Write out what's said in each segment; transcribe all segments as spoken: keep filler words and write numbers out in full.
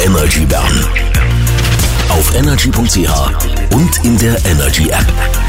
Energy Bern. Auf energy punkt c h und in der Energy App.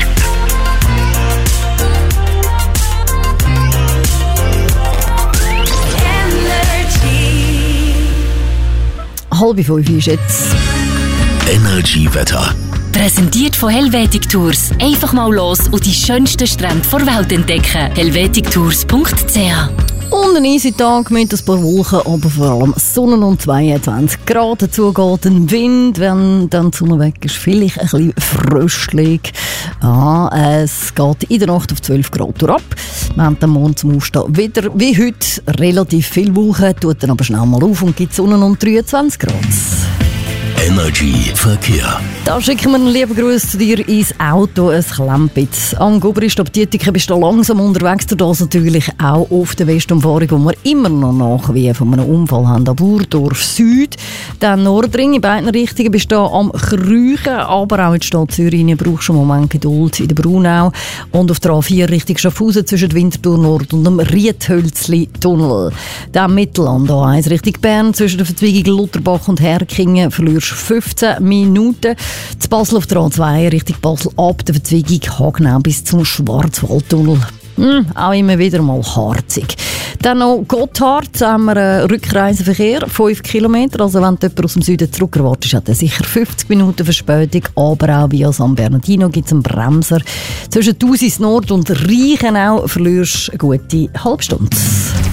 Halb fünf ist jetzt. Energy Wetter. Präsentiert von Helvetic Tours. Einfach mal los und die schönsten Strände der Welt entdecken. helvetic tours punkt c h. Und ein easy Tag mit ein paar Wolken, aber vor allem Sonne und zweiundzwanzig Grad. Dazu geht ein Wind, wenn dann die Sonne weg ist, vielleicht ein bisschen fröstlich. Ja, es geht in der Nacht auf zwölf Grad ab. Wir haben den Mond zum Aufstehen wieder wie heute relativ viel Wolken, tut dann aber schnell mal auf und gibt Sonne und dreiundzwanzig Grad. Energy Verkehr. Da schicken wir einen lieben Gruß zu dir ins Auto, ein Klempitz. Am Gubrist ab Dietiken bist du langsam unterwegs, du das natürlich auch auf der Westumfahrung, wo wir immer noch nach wie von einem Unfall haben. Ab Urdorf Süd, dann Nordring, in beiden Richtungen bist du am Krüchen, aber auch in die Stadt Zürich brauchst du einen Moment Geduld in der Brunau. Und auf der A vier Richtung Schaffhausen zwischen Winterthur Nord und dem Riethölzli-Tunnel. Dann Mittelland A eins Richtung Bern, zwischen der Verzweigung Lutherbach und Herkingen verlierst fünfzehn Minuten. Zu Basel auf der A zwei Richtung Basel ab der Verzweigung Hagenau bis zum Schwarzwaldtunnel. Hm, auch immer wieder mal harzig. Dann noch Gotthard, da haben wir einen Rückreiseverkehr, fünf Kilometer. Also wenn du jemanden aus dem Süden zurück erwartest, hat er sicher fünfzig Minuten Verspätung. Aber auch via San Bernardino gibt es einen Bremser. Zwischen Thusis Nord und Reichenau verlierst du eine gute halbe Stunde.